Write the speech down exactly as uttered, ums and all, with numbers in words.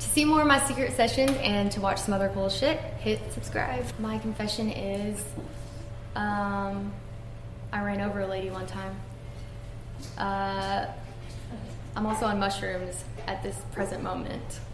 see more of my secret sessions and to watch some other cool shit, hit subscribe. My confession is, um, I ran over a lady one time. Uh, I'm also on mushrooms at this present moment.